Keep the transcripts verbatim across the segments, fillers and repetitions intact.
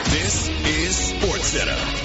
This is SportsCenter.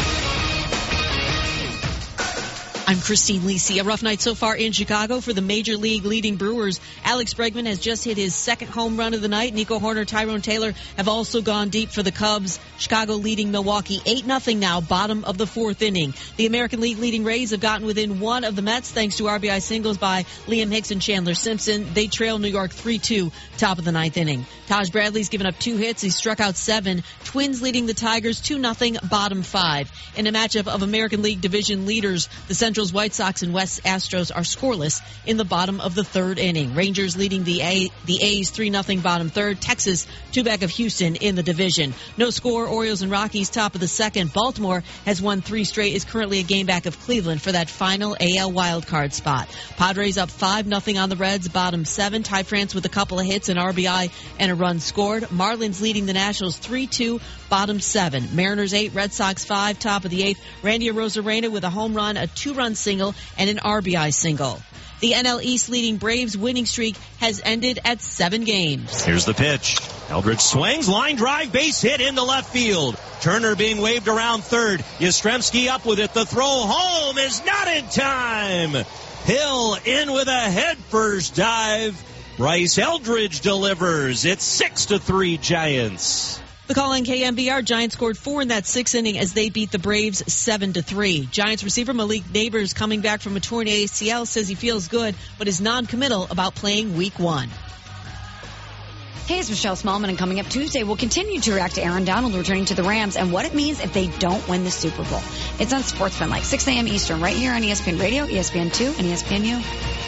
I'm Christine Lisi. A rough night so far in Chicago for the Major League leading Brewers. Alex Bregman has just hit his second home run of the night. Nico Horner, Tyrone Taylor have also gone deep for the Cubs. Chicago leading Milwaukee eight nothing now, bottom of the fourth inning. The American League leading Rays have gotten within one of the Mets thanks to R B I singles by Liam Hicks and Chandler Simpson. They trail New York three two, top of the ninth inning. Taj Bradley's given up two hits. He struck out seven. Twins leading the Tigers two nothing, bottom five. In a matchup of American League division leaders, the Central's White Sox and West Astros are scoreless in the bottom of the third inning. Rangers leading the A, the A's three nothing, bottom third. Texas two back of Houston in the division. No score, Orioles and Rockies top of the second. Baltimore has won three straight, is currently a game back of Cleveland for that final A L wildcard spot. Padres up five nothing on the Reds, bottom seven. Ty France with a couple of hits, an R B I, and a run scored. Marlins leading the Nationals three two, bottom seven. Mariners eight, Red Sox five, top of the eighth. Randy Arozarena with a home run, a two-run single, and an R B I single. The N L East leading Braves winning streak has ended at seven games. Here's the pitch. Eldridge swings, line drive, base hit into left field. Turner being waved around third. Yastrzemski up with it. The throw home is not in time. Hill in with a head-first dive. Bryce Eldridge delivers. It's six to three Giants. The call on K M B R, Giants scored four in that sixth inning as they beat the Braves seven to three. Giants receiver Malik Neighbors, coming back from a torn A C L, says he feels good but is non-committal about playing week one. Hey, it's Michelle Smallman, and coming up Tuesday, we'll continue to react to Aaron Donald returning to the Rams and what it means if they don't win the Super Bowl. It's on Sportsman, like six a.m. Eastern, right here on E S P N Radio, E S P N two, and E S P N U.